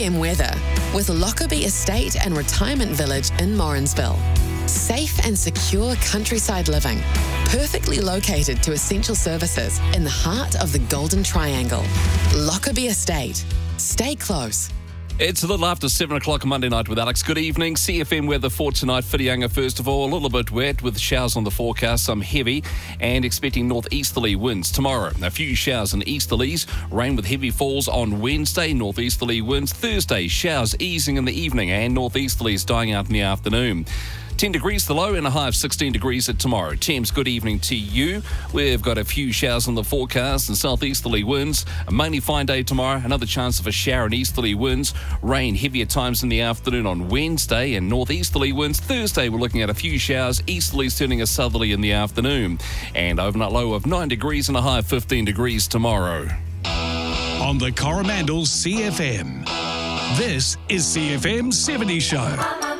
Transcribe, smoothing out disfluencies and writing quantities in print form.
CFM weather with Lockerbie Estate and Retirement Village in Morrinsville. Safe and secure countryside living, perfectly located to essential services in the heart of the Golden Triangle. Lockerbie Estate. Stay close. It's a little after 7 o'clock Monday night with Alex. Good evening. CFM weather for tonight. Whitianga, first of all, a little bit wet with showers on the forecast, some heavy, and expecting northeasterly winds. Tomorrow, a few showers and easterlies. Rain with heavy falls on Wednesday, northeasterly winds. Thursday, showers easing in the evening and northeasterlies dying out in the afternoon. 10 degrees the low and a high of 16 degrees at tomorrow. Thames, good evening to you. We've got a few showers on the forecast and southeasterly winds. A mainly fine day tomorrow. Another chance of a shower and easterly winds. Rain heavy at times in the afternoon on Wednesday and northeasterly winds. Thursday, we're looking at a few showers. Easterlies turning a southerly in the afternoon. And overnight low of 9 degrees and a high of 15 degrees tomorrow. On the Coromandel CFM. This is CFM 70 Show.